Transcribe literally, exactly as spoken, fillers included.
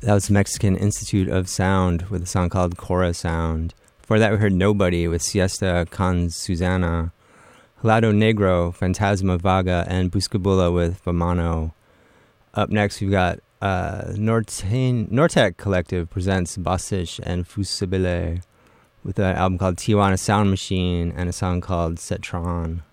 That was Mexican Institute of Sound with a song called Cora Sound. Before that, we heard Nobody with Siesta con Susana, Helado Negro, Fantasma Vaga, and Buscabula with Vamano. Up next, we've got uh, Norte- Nortec Collective presents Basish and Fusibile with an album called Tijuana Sound Machine and a song called Cetron.